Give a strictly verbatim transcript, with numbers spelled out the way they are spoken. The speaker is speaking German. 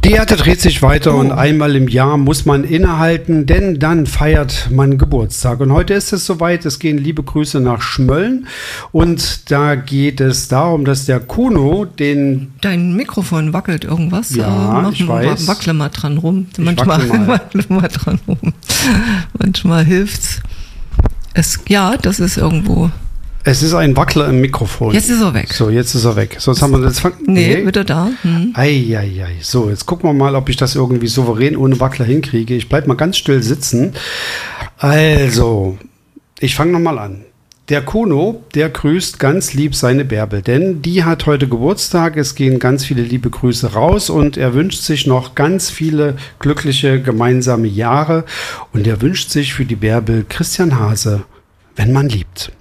Die Erde dreht sich weiter und einmal im Jahr muss man innehalten, denn dann feiert man Geburtstag. Und heute ist es soweit, es gehen liebe Grüße nach Schmölln und da geht es darum, dass der Kuno den... Dein Mikrofon wackelt irgendwas. Ja, äh, ich weiß. Wackle mal dran rum. Ich Manchmal, wackle mal. wackle mal dran rum. Manchmal hilft's. Es, ja, das ist irgendwo... Es ist ein Wackler im Mikrofon. Jetzt ist er weg. So, jetzt ist er weg. So, jetzt haben wir das... Nee, nee, wieder da. Hm. Eieiei. So, jetzt gucken wir mal, ob ich das irgendwie souverän ohne Wackler hinkriege. Ich bleibe mal ganz still sitzen. Also, ich fange nochmal an. Der Kuno, der grüßt ganz lieb seine Bärbel, denn die hat heute Geburtstag. Es gehen ganz viele liebe Grüße raus und er wünscht sich noch ganz viele glückliche gemeinsame Jahre. Und er wünscht sich für die Bärbel Christian Hase, wenn man liebt.